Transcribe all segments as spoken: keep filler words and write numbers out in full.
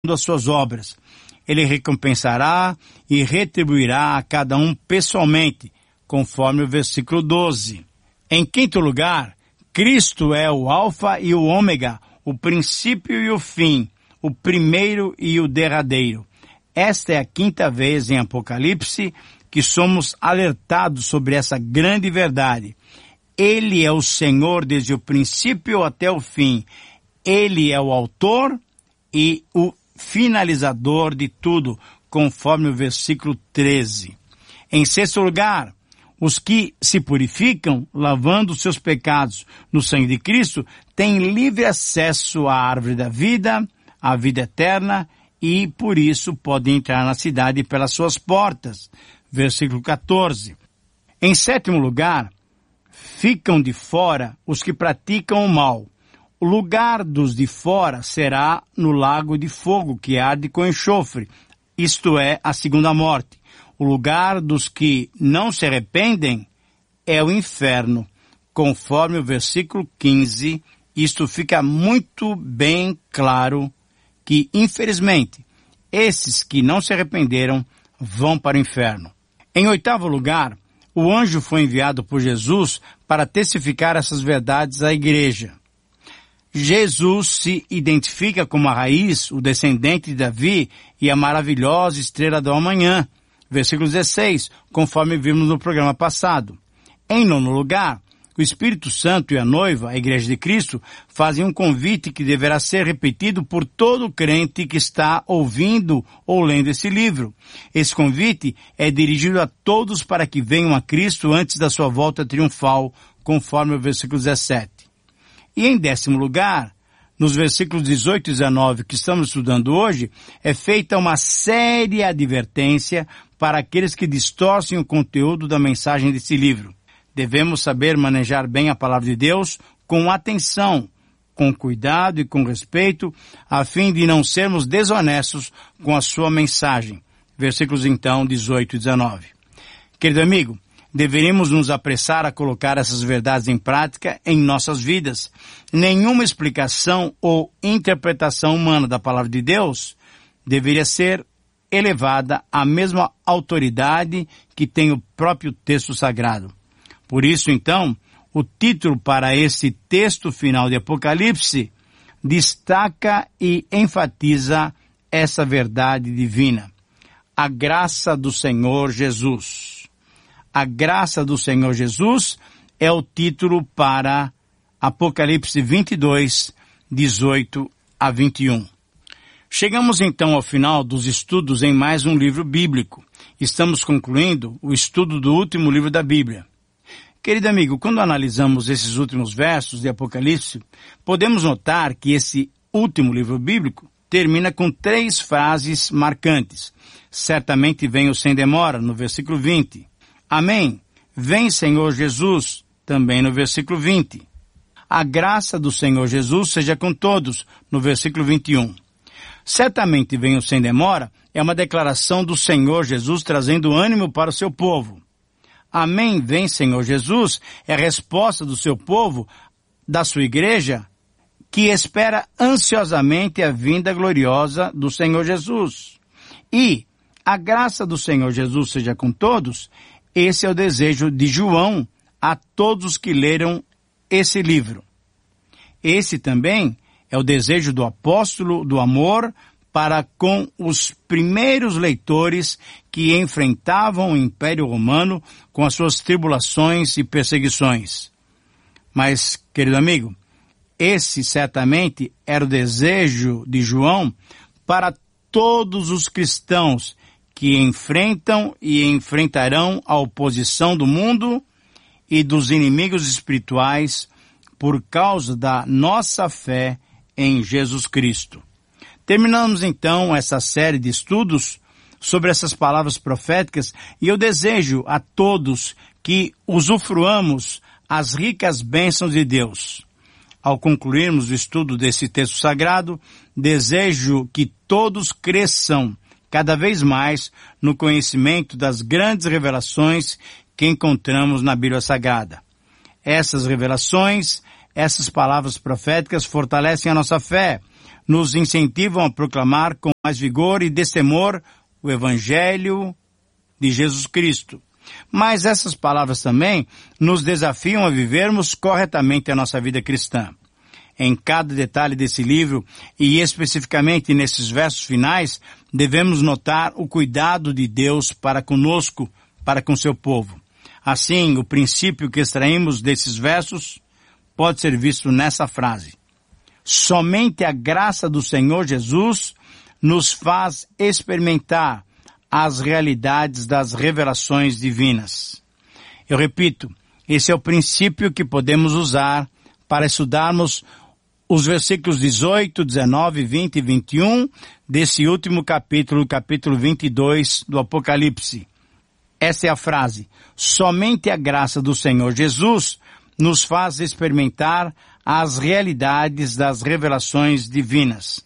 as suas obras. Ele recompensará e retribuirá a cada um pessoalmente, conforme o versículo doze. Em quinto lugar, Cristo é o Alfa e o Ômega, o princípio e o fim, o primeiro e o derradeiro. Esta é a quinta vez em Apocalipse que somos alertados sobre essa grande verdade. Ele é o Senhor desde o princípio até o fim. Ele é o autor e o finalizador de tudo, conforme o versículo treze. Em sexto lugar, os que se purificam, lavando seus pecados no sangue de Cristo, têm livre acesso à árvore da vida, à vida eterna, e por isso podem entrar na cidade pelas suas portas. Versículo quatorze. Em sétimo lugar, ficam de fora os que praticam o mal. O lugar dos de fora será no lago de fogo que arde com enxofre, isto é, a segunda morte. O lugar dos que não se arrependem é o inferno. Conforme o versículo quinze, isto fica muito bem claro que, infelizmente, esses que não se arrependeram vão para o inferno. Em oitavo lugar, o anjo foi enviado por Jesus para testificar essas verdades à igreja. Jesus se identifica como a raiz, o descendente de Davi e a maravilhosa estrela do amanhã. Versículo dezesseis, conforme vimos no programa passado. Em nono lugar, o Espírito Santo e a noiva, a Igreja de Cristo, fazem um convite que deverá ser repetido por todo crente que está ouvindo ou lendo esse livro. Esse convite é dirigido a todos para que venham a Cristo antes da sua volta triunfal, conforme o versículo dezessete. E em décimo lugar, nos versículos dezoito e dezenove que estamos estudando hoje, é feita uma séria advertência para aqueles que distorcem o conteúdo da mensagem desse livro. Devemos saber manejar bem a palavra de Deus com atenção, com cuidado e com respeito, a fim de não sermos desonestos com a sua mensagem. Versículos então dezoito e dezenove. Querido amigo, deveríamos nos apressar a colocar essas verdades em prática em nossas vidas. Nenhuma explicação ou interpretação humana da palavra de Deus deveria ser elevada à mesma autoridade que tem o próprio texto sagrado. Por isso, então, o título para esse texto final de Apocalipse destaca e enfatiza essa verdade divina. A graça do Senhor Jesus. A graça do Senhor Jesus é o título para Apocalipse vinte e dois, dezoito a vinte e um. Chegamos então ao final dos estudos em mais um livro bíblico. Estamos concluindo o estudo do último livro da Bíblia. Querido amigo, quando analisamos esses últimos versos de Apocalipse, podemos notar que esse último livro bíblico termina com três frases marcantes. Certamente venho sem demora, no versículo vinte. Amém. Vem, Senhor Jesus, também no versículo vinte. A graça do Senhor Jesus seja com todos, no versículo vinte e um. Certamente venho sem demora é uma declaração do Senhor Jesus trazendo ânimo para o seu povo. Amém, vem, Senhor Jesus, é a resposta do seu povo, da sua igreja, que espera ansiosamente a vinda gloriosa do Senhor Jesus. E a graça do Senhor Jesus seja com todos, esse é o desejo de João a todos os que leram esse livro. Esse também é o desejo do apóstolo do amor para com os primeiros leitores que enfrentavam o Império Romano com as suas tribulações e perseguições. Mas, querido amigo, esse certamente era o desejo de João para todos os cristãos que enfrentam e enfrentarão a oposição do mundo e dos inimigos espirituais por causa da nossa fé em Jesus Cristo. Terminamos então essa série de estudos sobre essas palavras proféticas e eu desejo a todos que usufruamos as ricas bênçãos de Deus. Ao concluirmos o estudo desse texto sagrado, desejo que todos cresçam cada vez mais no conhecimento das grandes revelações que encontramos na Bíblia Sagrada. Essas revelações, essas palavras proféticas fortalecem a nossa fé, nos incentivam a proclamar com mais vigor e destemor o Evangelho de Jesus Cristo. Mas essas palavras também nos desafiam a vivermos corretamente a nossa vida cristã. Em cada detalhe desse livro, e especificamente nesses versos finais, devemos notar o cuidado de Deus para conosco, para com seu povo. Assim, o princípio que extraímos desses versos pode ser visto nessa frase: somente a graça do Senhor Jesus nos faz experimentar as realidades das revelações divinas. Eu repito, esse é o princípio que podemos usar para estudarmos os versículos dezoito, dezenove, vinte e vinte e um desse último capítulo, capítulo vinte e dois do Apocalipse. Essa é a frase: somente a graça do Senhor Jesus nos faz experimentar as realidades das revelações divinas.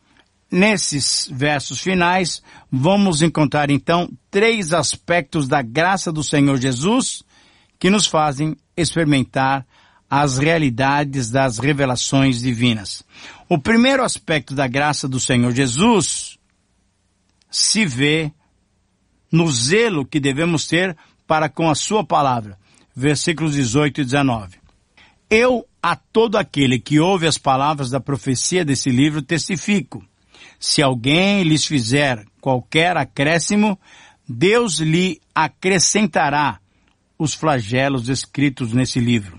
Nesses versos finais, vamos encontrar então três aspectos da graça do Senhor Jesus que nos fazem experimentar as realidades das revelações divinas. O primeiro aspecto da graça do Senhor Jesus se vê no zelo que devemos ter para com a sua palavra. Versículos dezoito e dezenove. Eu, a todo aquele que ouve as palavras da profecia desse livro, testifico. Se alguém lhes fizer qualquer acréscimo, Deus lhe acrescentará os flagelos escritos nesse livro.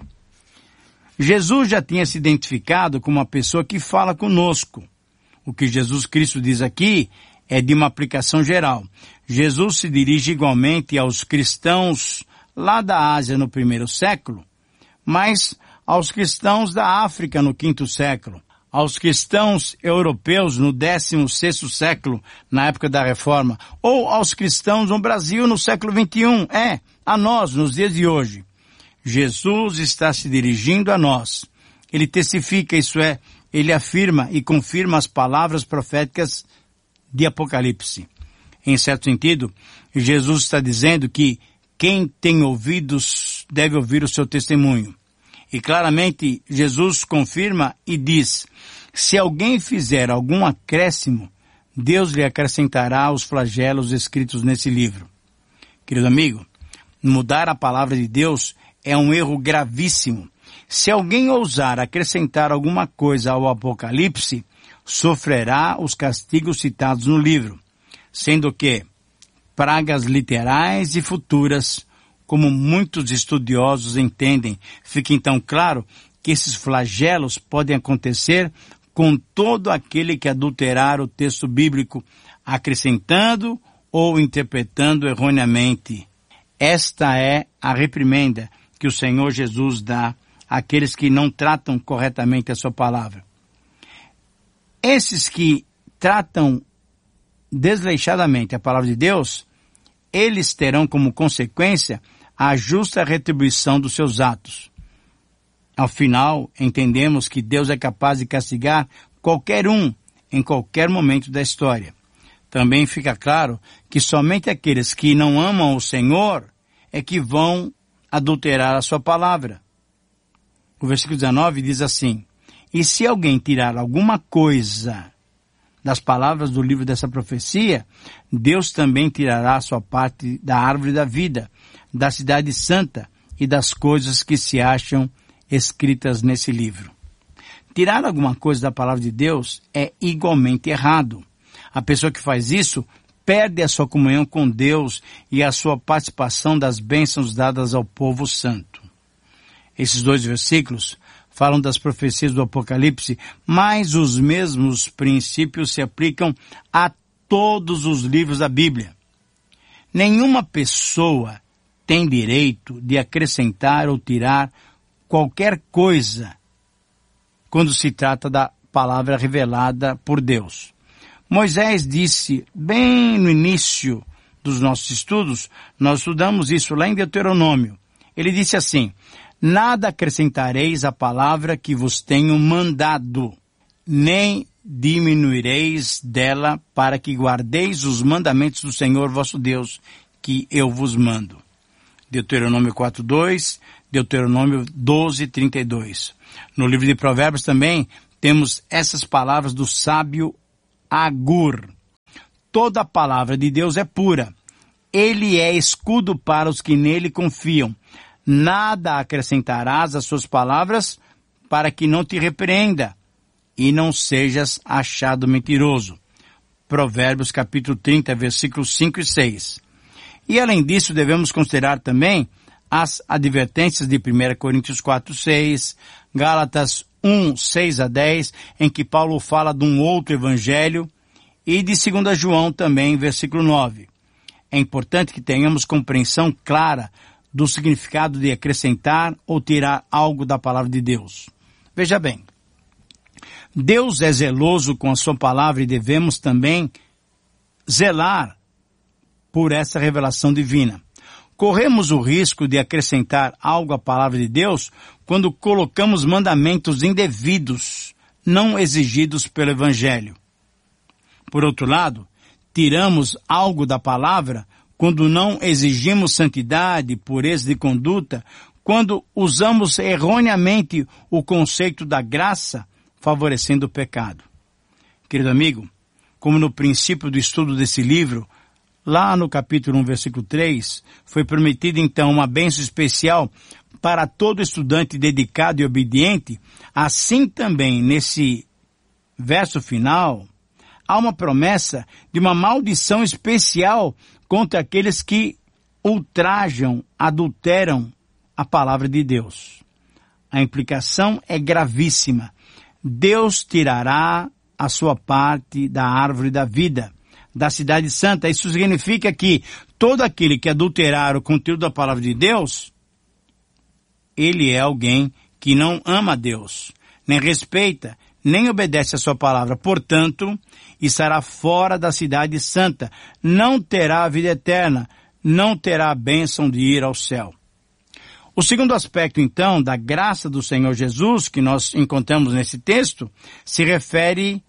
Jesus já tinha se identificado como uma pessoa que fala conosco. O que Jesus Cristo diz aqui é de uma aplicação geral. Jesus se dirige igualmente aos cristãos lá da Ásia no primeiro século, mas aos cristãos da África no quinto século, aos cristãos europeus no décimo sexto século, na época da Reforma, ou aos cristãos no Brasil no século vinte e um, é, a nós nos dias de hoje. Jesus está se dirigindo a nós. Ele testifica, isso é, ele afirma e confirma as palavras proféticas de Apocalipse. Em certo sentido, Jesus está dizendo que quem tem ouvidos deve ouvir o seu testemunho. E claramente Jesus confirma e diz: se alguém fizer algum acréscimo, Deus lhe acrescentará os flagelos escritos nesse livro. Querido amigo, mudar a palavra de Deus é um erro gravíssimo. Se alguém ousar acrescentar alguma coisa ao Apocalipse, sofrerá os castigos citados no livro, sendo que pragas literais e futuras, como muitos estudiosos entendem. Fica então claro que esses flagelos podem acontecer com todo aquele que adulterar o texto bíblico, acrescentando ou interpretando erroneamente. Esta é a reprimenda que o Senhor Jesus dá àqueles que não tratam corretamente a sua palavra. Esses que tratam desleixadamente a palavra de Deus, eles terão como consequência a justa retribuição dos seus atos. Ao final, entendemos que Deus é capaz de castigar qualquer um em qualquer momento da história. Também fica claro que somente aqueles que não amam o Senhor é que vão adulterar a sua palavra. O versículo dezenove diz assim: e se alguém tirar alguma coisa das palavras do livro dessa profecia, Deus também tirará a sua parte da árvore da vida, da cidade santa e das coisas que se acham escritas nesse livro. Tirar alguma coisa da palavra de Deus é igualmente errado. A pessoa que faz isso perde a sua comunhão com Deus e a sua participação das bênçãos dadas ao povo santo. Esses dois versículos falam das profecias do Apocalipse, mas os mesmos princípios se aplicam a todos os livros da Bíblia. Nenhuma pessoa tem direito de acrescentar ou tirar qualquer coisa quando se trata da palavra revelada por Deus. Moisés disse, bem no início dos nossos estudos, nós estudamos isso lá em Deuteronômio. Ele disse assim: nada acrescentareis à palavra que vos tenho mandado, nem diminuireis dela, para que guardeis os mandamentos do Senhor vosso Deus, que eu vos mando. Deuteronômio quatro, dois, Deuteronômio doze, trinta e dois. No livro de Provérbios também temos essas palavras do sábio Agur. Toda a palavra de Deus é pura. Ele é escudo para os que nele confiam. Nada acrescentarás às suas palavras para que não te repreenda e não sejas achado mentiroso. Provérbios capítulo trinta, versículos cinco e seis. E além disso, devemos considerar também as advertências de primeira Coríntios quatro, seis, Gálatas um, seis a dez, em que Paulo fala de um outro evangelho, e de segunda João também, versículo nove. É importante que tenhamos compreensão clara do significado de acrescentar ou tirar algo da palavra de Deus. Veja bem, Deus é zeloso com a sua palavra e devemos também zelar por essa revelação divina. Corremos o risco de acrescentar algo à palavra de Deus quando colocamos mandamentos indevidos, não exigidos pelo Evangelho. Por outro lado, tiramos algo da palavra quando não exigimos santidade, pureza de conduta, quando usamos erroneamente o conceito da graça, favorecendo o pecado. Querido amigo, como no princípio do estudo desse livro, lá no capítulo um, versículo três, foi prometida então uma bênção especial para todo estudante dedicado e obediente, assim também nesse verso final, há uma promessa de uma maldição especial contra aqueles que ultrajam, adulteram a palavra de Deus. A implicação é gravíssima. Deus tirará a sua parte da árvore da vida, da cidade santa. Isso significa que todo aquele que adulterar o conteúdo da palavra de Deus, ele é alguém que não ama a Deus, nem respeita, nem obedece a sua palavra. Portanto, estará fora da cidade santa, não terá a vida eterna, não terá a bênção de ir ao céu. O segundo aspecto, então, da graça do Senhor Jesus, que nós encontramos nesse texto, se refere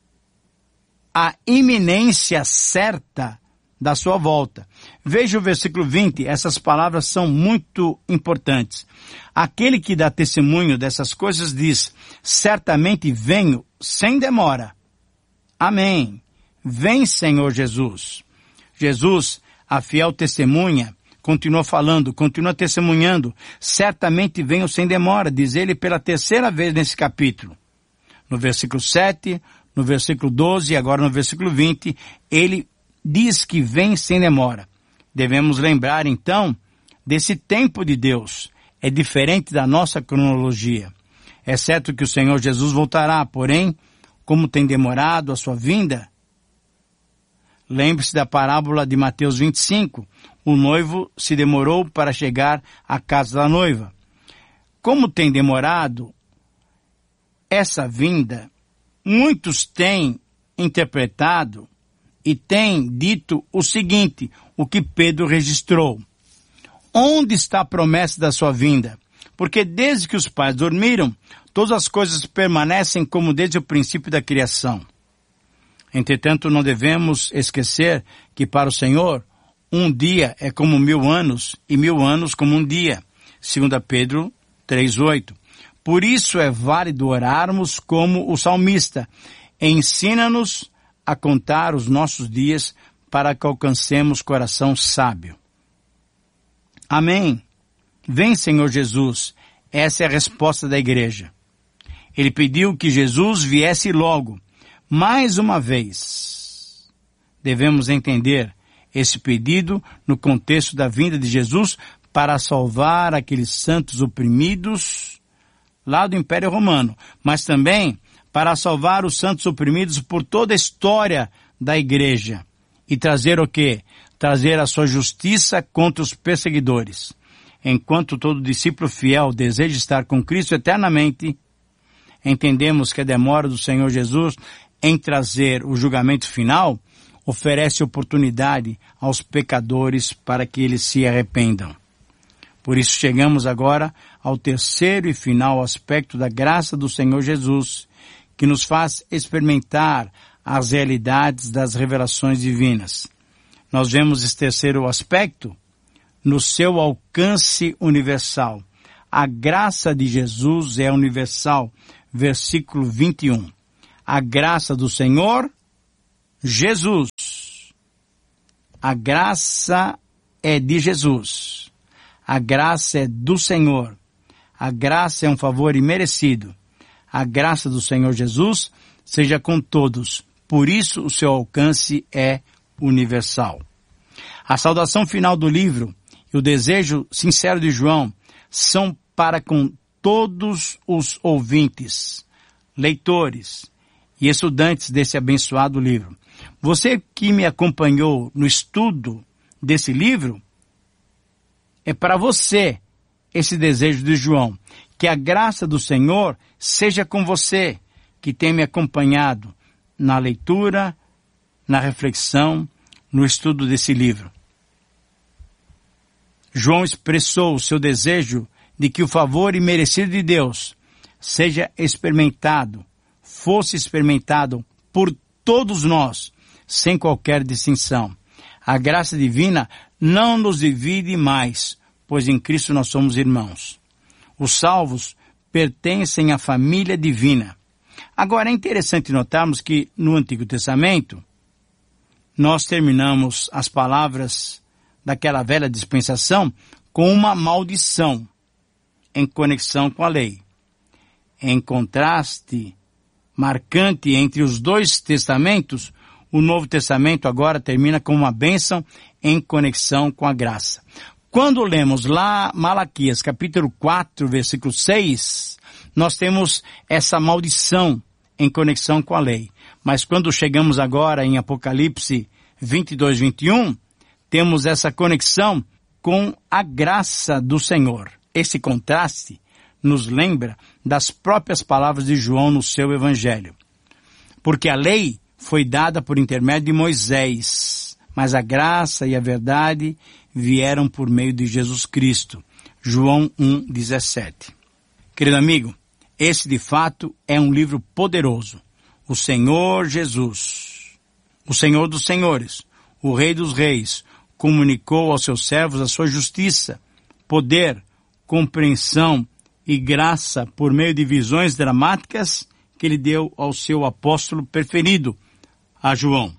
à iminência certa da sua volta. Veja o versículo vinte, essas palavras são muito importantes. Aquele que dá testemunho dessas coisas diz, certamente venho sem demora. Amém. Vem, Senhor Jesus. Jesus, a fiel testemunha, continua falando, continua testemunhando, certamente venho sem demora, diz ele pela terceira vez nesse capítulo. No versículo sete, no versículo doze e agora no versículo vinte, ele diz que vem sem demora. Devemos lembrar então desse tempo de Deus. É diferente da nossa cronologia. É certo que o Senhor Jesus voltará, porém, como tem demorado a sua vinda, lembre-se da parábola de Mateus vinte e cinco. O noivo se demorou para chegar à casa da noiva. Como tem demorado essa vinda, muitos têm interpretado e têm dito o seguinte, o que Pedro registrou. Onde está a promessa da sua vinda? Porque desde que os pais dormiram, todas as coisas permanecem como desde o princípio da criação. Entretanto, não devemos esquecer que para o Senhor, um dia é como mil anos, e mil anos como um dia. Segunda Pedro três, oito. Por isso é válido orarmos como o salmista. Ensina-nos a contar os nossos dias para que alcancemos coração sábio. Amém. Vem, Senhor Jesus. Essa é a resposta da igreja. Ele pediu que Jesus viesse logo. Mais uma vez, devemos entender esse pedido no contexto da vinda de Jesus para salvar aqueles santos oprimidos lá do Império Romano, mas também para salvar os santos oprimidos por toda a história da igreja e trazer o quê? Trazer a sua justiça contra os perseguidores. Enquanto todo discípulo fiel deseja estar com Cristo eternamente, entendemos que a demora do Senhor Jesus em trazer o julgamento final oferece oportunidade aos pecadores para que eles se arrependam. Por isso chegamos agora ao terceiro e final aspecto da graça do Senhor Jesus, que nos faz experimentar as realidades das revelações divinas. Nós vemos esse terceiro aspecto no seu alcance universal. A graça de Jesus é universal. versículo vinte e um. A graça do Senhor Jesus. A graça é de Jesus. A graça é do Senhor. A graça é um favor imerecido. A graça do Senhor Jesus seja com todos. Por isso o seu alcance é universal. A saudação final do livro e o desejo sincero de João são para com todos os ouvintes, leitores e estudantes desse abençoado livro. Você que me acompanhou no estudo desse livro, é para você esse desejo de João. Que a graça do Senhor seja com você, que tem me acompanhado na leitura, na reflexão, no estudo desse livro. João expressou o seu desejo de que o favor imerecido de Deus seja experimentado, fosse experimentado por todos nós, sem qualquer distinção. A graça divina não nos divide mais, pois em Cristo nós somos irmãos. Os salvos pertencem à família divina. Agora é interessante notarmos que no Antigo Testamento nós terminamos as palavras daquela velha dispensação com uma maldição em conexão com a lei. Em contraste marcante entre os dois testamentos, o Novo Testamento agora termina com uma bênção em conexão com a graça. Quando lemos lá Malaquias capítulo quatro, versículo seis, nós temos essa maldição em conexão com a lei. Mas quando chegamos agora em Apocalipse vinte e dois, vinte e um, temos essa conexão com a graça do Senhor. Esse contraste nos lembra das próprias palavras de João no seu evangelho. Porque a lei foi dada por intermédio de Moisés, mas a graça e a verdade vieram por meio de Jesus Cristo. João um, dezessete. Querido amigo, esse de fato é um livro poderoso. O Senhor Jesus, o Senhor dos Senhores, o Rei dos Reis, comunicou aos seus servos a sua justiça, poder, compreensão e graça por meio de visões dramáticas que ele deu ao seu apóstolo preferido, a João.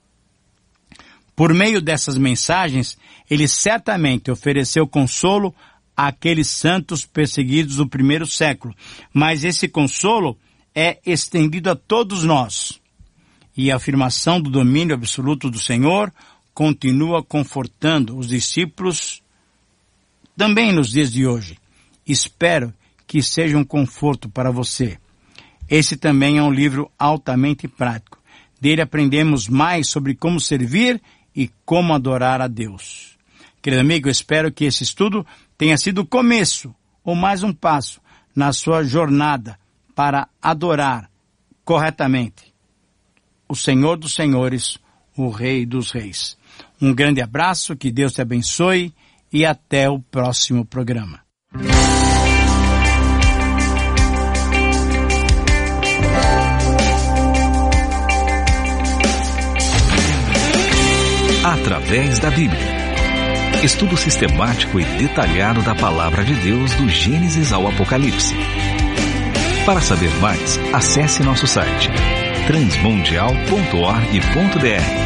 Por meio dessas mensagens, ele certamente ofereceu consolo àqueles santos perseguidos do primeiro século, mas esse consolo é estendido a todos nós. E a afirmação do domínio absoluto do Senhor continua confortando os discípulos também nos dias de hoje. Espero que seja um conforto para você. Esse também é um livro altamente prático. Dele aprendemos mais sobre como servir e como adorar a Deus. Querido amigo, eu espero que esse estudo tenha sido o começo, ou mais um passo, na sua jornada para adorar corretamente o Senhor dos Senhores, o Rei dos Reis. Um grande abraço, que Deus te abençoe e até o próximo programa. Através da Bíblia. Estudo sistemático e detalhado da Palavra de Deus do Gênesis ao Apocalipse. Para saber mais, acesse nosso site transmundial ponto org ponto br.